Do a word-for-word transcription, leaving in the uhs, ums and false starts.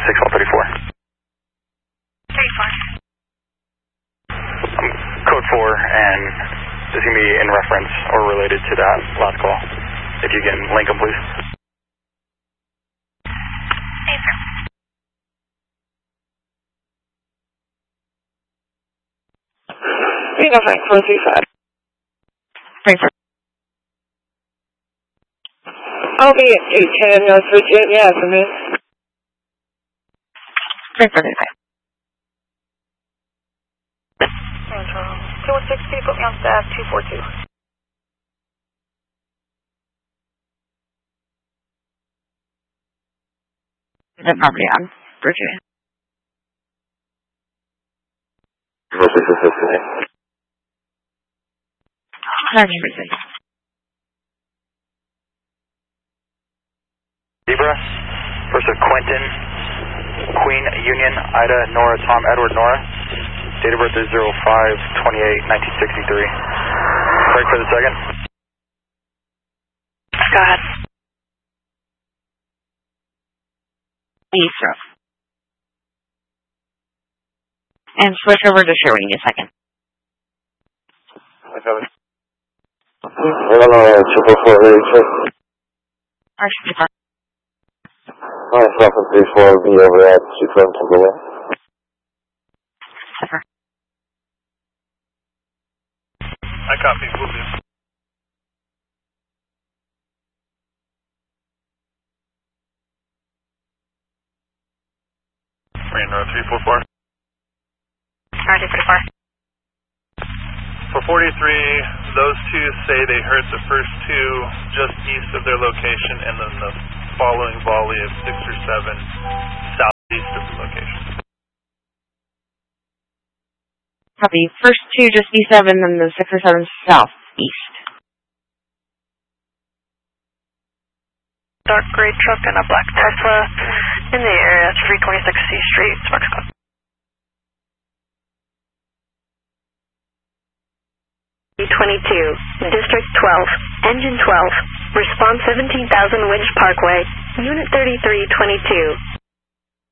six one three four. thirty-four. Um, code four, and this is going to be in reference or related to that last call. If you can link them, please. Yes, sir. three nine four three five. Frankfurt. I'll be at two ten North Virginia Avenue. Frankfurt thirty-five. two one six two, put me on staff, two four two. That property on Virginia. Northern Virginia. Zebra versus Quentin, Queen, Union, Ida, Nora, Tom, Edward, Nora. Date of birth is zero five twenty-eight nineteen sixty-three. Break for the second. Go ahead. Eastro. And switch over to Sherwin in a second. Hello, triple four ready check. Archie Park. Alright, Falcon three four will be over at two twenty Timberland. Zipper. I copy, will do. Rain Road three four four. Archie forty-four. For forty-three, those two say they heard the first two just east of their location and then the following volley of six or seven southeast of the location. Copy. First two just east of and then the six or seven southeast. Dark gray truck and a black Tesla in the area. That's three twenty-six C Street, Sparks Club. twenty-two, District twelve, Engine twelve, Response seventeen thousand Winch Parkway, Unit thirty-three twenty-two.